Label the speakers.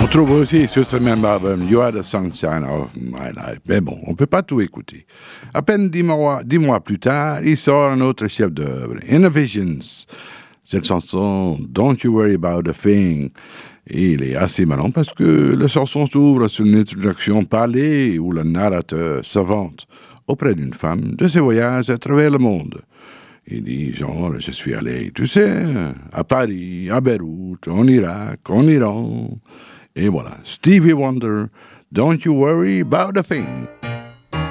Speaker 1: On trouve aussi sur ce même album You Are the Sunshine of My Life. Mais bon, on ne peut pas tout écouter. À peine 10 mois plus tard, il sort un autre chef-d'œuvre, Innovations. Cette chanson, Don't You Worry About a Thing. Et il est assez marrant parce que la chanson s'ouvre sur une introduction parlée où le narrateur s'avante auprès d'une femme de ses voyages à travers le monde. Il dit, genre, je suis allé, tu sais, à Paris, à Beyrouth, en Irak, en Iran. Et voilà, Stevie Wonder, Don't You Worry About a Thing.